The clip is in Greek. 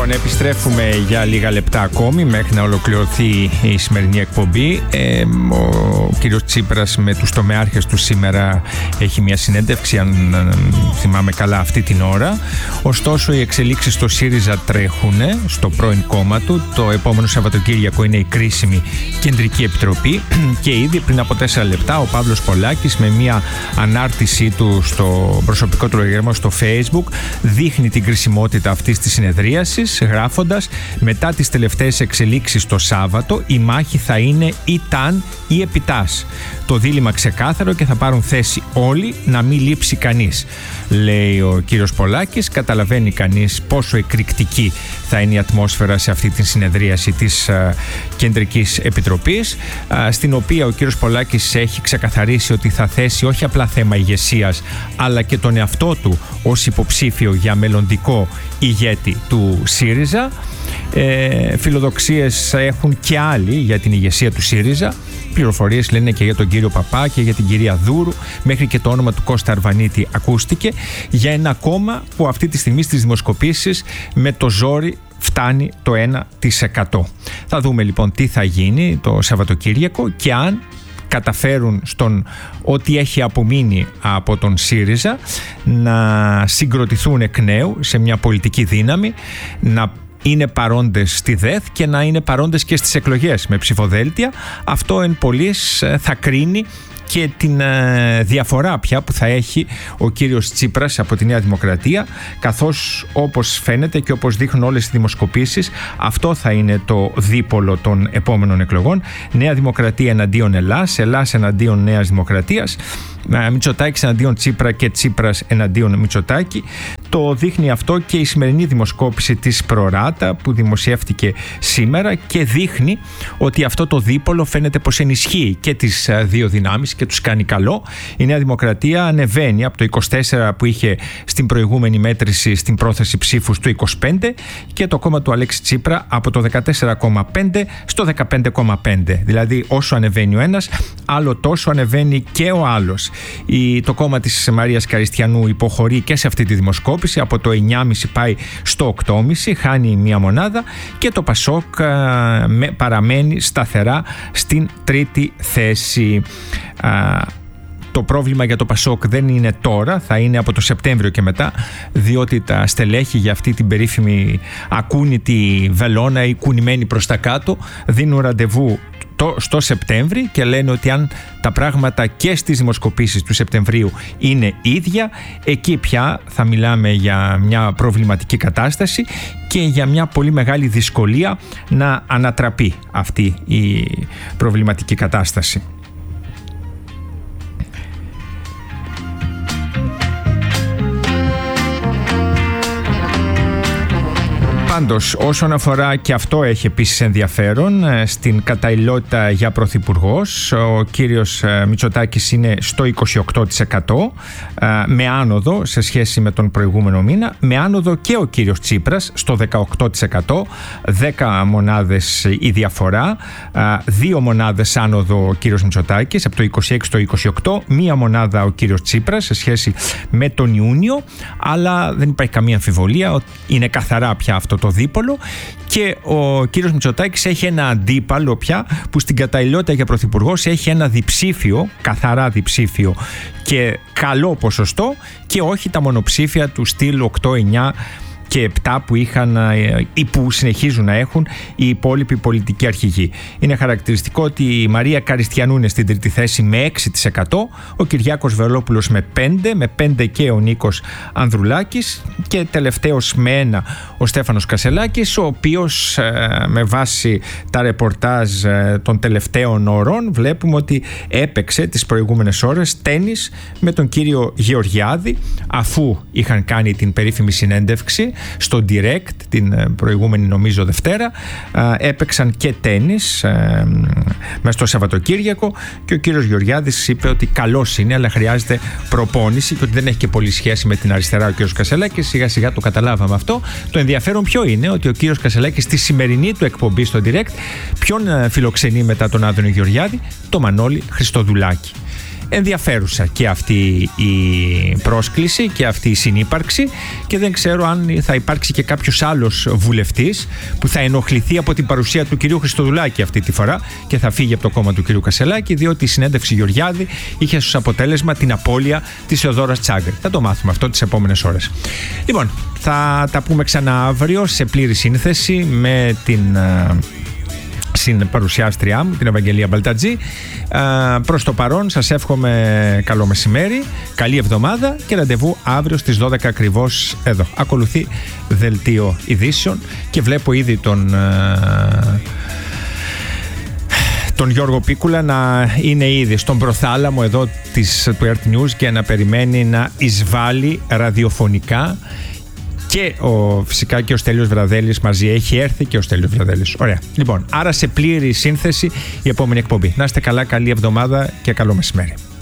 Λοιπόν, επιστρέφουμε για λίγα λεπτά ακόμη μέχρι να ολοκληρωθεί η σημερινή εκπομπή. Ο κύριος Τσίπρας με τους τομεάρχες του σήμερα έχει μια συνέντευξη, αν θυμάμαι καλά, αυτή την ώρα. Ωστόσο, οι εξελίξεις στο ΣΥΡΙΖΑ τρέχουν στο πρώην κόμμα του. Το επόμενο Σαββατοκύριακο είναι η κρίσιμη κεντρική επιτροπή και ήδη πριν από 4 λεπτά ο Παύλος Πολάκης με μια ανάρτησή του στο προσωπικό του λογαριασμό στο Facebook δείχνει την κρισιμότητα αυτής της συνεδρίασης, γράφοντας: μετά τις τελευταίες εξελίξεις το Σάββατο η μάχη θα είναι ή ταν ή επιτάς. Το δίλημμα ξεκάθαρο και θα πάρουν θέση όλοι, να μην λείψει κανείς, λέει ο κύριος Πολάκης. Καταλαβαίνει κανείς πόσο εκρηκτική θα είναι η ατμόσφαιρα σε αυτή τη συνεδρίαση της Κεντρικής Επιτροπής, στην οποία ο κύριος Πολάκης έχει ξεκαθαρίσει ότι θα θέσει όχι απλά θέμα ηγεσίας, αλλά και τον εαυτό του ως υποψήφιο για μελλοντικό ηγέτη του ΣΥΡΙΖΑ. Φιλοδοξίες έχουν και άλλοι για την ηγεσία του ΣΥΡΙΖΑ. Πληροφορίες λένε και για τον κύριο Παπά και για την κυρία Δούρου, μέχρι και το όνομα του Κώστα Αρβανίτη ακούστηκε, για ένα κόμμα που αυτή τη στιγμή στις δημοσκοπήσεις με το ζόρι φτάνει το 1%. Θα δούμε λοιπόν τι θα γίνει το Σαββατοκύριακο και αν καταφέρουν στον ό,τι έχει απομείνει από τον ΣΥΡΙΖΑ να συγκροτηθούν εκ νέου σε μια πολιτική δύναμη, να είναι παρόντες στη ΔΕΘ και να είναι παρόντες και στις εκλογές με ψηφοδέλτια. Αυτό εν πολλοίς θα κρίνει και την διαφορά πια που θα έχει ο κύριος Τσίπρας από τη Νέα Δημοκρατία, καθώς όπως φαίνεται και όπως δείχνουν όλες οι δημοσκοπήσεις, αυτό θα είναι το δίπολο των επόμενων εκλογών. Νέα Δημοκρατία εναντίον Ελλάς, Ελλάς εναντίον Νέας Δημοκρατίας, Μητσοτάκης εναντίον Τσίπρα και Τσίπρας εναντίον Μητσοτάκη. Το δείχνει αυτό και η σημερινή δημοσκόπηση της Προράτα που δημοσιεύτηκε σήμερα και δείχνει ότι αυτό το δίπολο φαίνεται πως ενισχύει και τις δύο δυνάμεις και τους κάνει καλό. Η Νέα Δημοκρατία ανεβαίνει από το 24 που είχε στην προηγούμενη μέτρηση στην πρόθεση ψήφους του 25 και το κόμμα του Αλέξη Τσίπρα από το 14,5 στο 15,5. Δηλαδή όσο ανεβαίνει ο ένας, άλλο τόσο ανεβαίνει και ο άλλος. Το κόμμα της Μαρίας Καριστιανού υποχωρεί και σε αυτή τη δημοσκόπηση, από το 9,5 πάει στο 8,5, χάνει μία μονάδα, και το Πασόκ παραμένει σταθερά στην τρίτη θέση. Το πρόβλημα για το Πασόκ δεν είναι τώρα, θα είναι από το Σεπτέμβριο και μετά, διότι τα στελέχη για αυτή την περίφημη ακούνητη βελόνα ή κουνημένη προς τα κάτω δίνουν ραντεβού στο Σεπτέμβρη και λένε ότι αν τα πράγματα και στις δημοσκοπήσεις του Σεπτεμβρίου είναι ίδια, εκεί πια θα μιλάμε για μια προβληματική κατάσταση και για μια πολύ μεγάλη δυσκολία να ανατραπεί αυτή η προβληματική κατάσταση. Πάντως, όσον αφορά, και αυτό έχει επίσης ενδιαφέρον, στην καταλληλότητα για πρωθυπουργός, ο κύριος Μητσοτάκης είναι στο 28%, με άνοδο σε σχέση με τον προηγούμενο μήνα, με άνοδο και ο κύριος Τσίπρας στο 18%, 10 μονάδες η διαφορά, 2 μονάδες άνοδο ο κύριος Μητσοτάκης από το 26% στο 28%, 1 μονάδα ο κύριος Τσίπρας σε σχέση με τον Ιούνιο, αλλά δεν υπάρχει καμία αμφιβολία ότι είναι καθαρά πια αυτό το δίπολο και ο κύριος Μητσοτάκης έχει ένα αντίπαλο πια που στην καταλληλότητα για πρωθυπουργός έχει ένα διψήφιο, καθαρά διψήφιο και καλό ποσοστό και όχι τα μονοψήφια του στυλ 8, 9 και 7 που είχαν ή που συνεχίζουν να έχουν οι υπόλοιποι πολιτικοί αρχηγοί. Είναι χαρακτηριστικό ότι η Μαρία Καριστιανού είναι στην τρίτη θέση με 6%, ο Κυριάκος Βελόπουλος με 5%, με 5% και ο Νίκος Ανδρουλάκης και τελευταίος με 1% ο Στέφανος Κασελάκης, ο οποίος με βάση τα ρεπορτάζ των τελευταίων ώρων βλέπουμε ότι έπαιξε τις προηγούμενες ώρες τένις με τον κύριο Γεωργιάδη, αφού είχαν κάνει την περίφημη συνέντευξη στο Direct την προηγούμενη νομίζω Δευτέρα, έπαιξαν και τένις μέσα στο Σαββατοκύριακο και ο κύριος Γεωργιάδης είπε ότι καλός είναι αλλά χρειάζεται προπόνηση και ότι δεν έχει και πολύ σχέση με την αριστερά ο κύριος Κασελάκης. Σιγά σιγά το καταλάβαμε αυτό. Το ενδιαφέρον ποιο είναι, ότι ο κύριος Κασελάκης στη σημερινή του εκπομπή στο Direct ποιον φιλοξενεί μετά τον Άδωνη Γεωργιάδη? Το Μανώλη Χριστοδουλάκη. ενδιαφέρουσα και αυτή η πρόσκληση και αυτή η συνύπαρξη, και δεν ξέρω αν θα υπάρξει και κάποιος άλλος βουλευτής που θα ενοχληθεί από την παρουσία του κυρίου Χριστοδουλάκη αυτή τη φορά και θα φύγει από το κόμμα του κυρίου Κασσελάκη, διότι η συνέντευξη Γεωργιάδη είχε ως αποτέλεσμα την απώλεια της Θεοδόρας Τσάγκρη. Θα το μάθουμε αυτό τις επόμενες ώρες. Λοιπόν, θα τα πούμε ξανά αύριο σε πλήρη σύνθεση με την παρουσιάστριά μου, την Ευαγγελία Μπαλτατζή. Προς το παρόν σας εύχομαι καλό μεσημέρι, καλή εβδομάδα και ραντεβού αύριο στις 12 ακριβώς εδώ. Ακολουθεί δελτίο ειδήσεων και βλέπω ήδη τον Γιώργο Πίκουλα να είναι ήδη στον προθάλαμο εδώ του Earth News και να περιμένει να εισβάλλει ραδιοφωνικά. Και φυσικά και ο Στέλιος Βραδέλης μαζί, έχει έρθει και ο Στέλιος Βραδέλης. Ωραία. Λοιπόν, άρα σε πλήρη σύνθεση η επόμενη εκπομπή. Να είστε καλά, καλή εβδομάδα και καλό μεσημέρι.